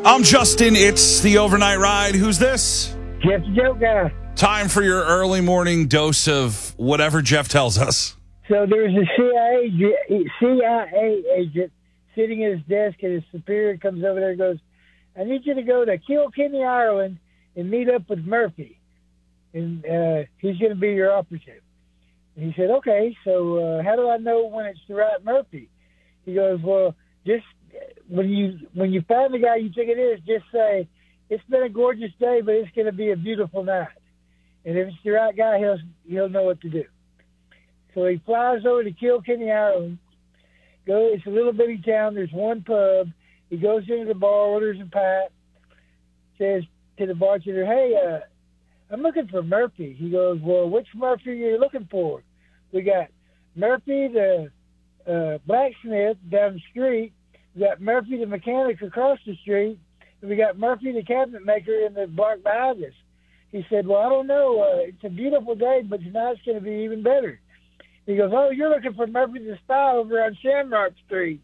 I'm Justin. It's the Overnight Ride. Who's this? Jeff the Joke Guy. Time for your early morning dose of whatever Jeff tells us. So there's a CIA agent sitting at his desk, and his superior comes over there and goes, I need you to go to Kilkenny, Ireland, and meet up with Murphy. And he's going to be your operative. And he said, okay, so how do I know when it's the right Murphy? He goes, well, just when you find the guy you think it is, just say, it's been a gorgeous day, but it's going to be a beautiful night. And if it's the right guy, he'll know what to do. So he flies over to Kilkenny, Ireland. It's a little bitty town. There's one pub. He goes into the bar, orders a pint, says to the bartender, hey, I'm looking for Murphy. He goes, well, which Murphy are you looking for? We got Murphy, the blacksmith down the street. We got Murphy, the mechanic across the street. And we got Murphy, the cabinet maker in the bar behind us. He said, well, I don't know. It's a beautiful day, but tonight's going to be even better. He goes, oh, you're looking for Murphy the Spy over on Shamrock Street.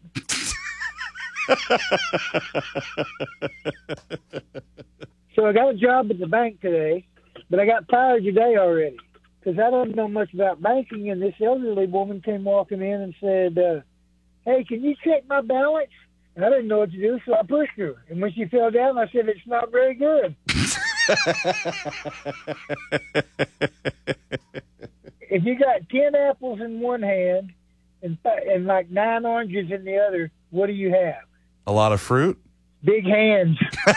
So I got a job at the bank today, but I got fired today already because I don't know much about banking, and this elderly woman came walking in and said, hey, can you check my balance? And I didn't know what to do, so I pushed her. And when she fell down, I said, it's not very good. If you got 10 apples in one hand and like 9 oranges in the other, what do you have? A lot of fruit? Big hands.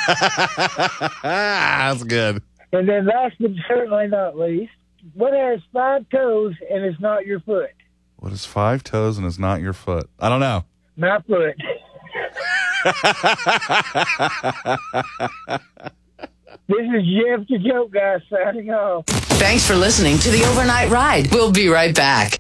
That's good. And then last but certainly not least, what has 5 toes and is not your foot? What is 5 toes and is not your foot? I don't know. My foot. This is Jeff the Joke Guy signing off. Thanks for listening to the Overnight Ride. We'll be right back.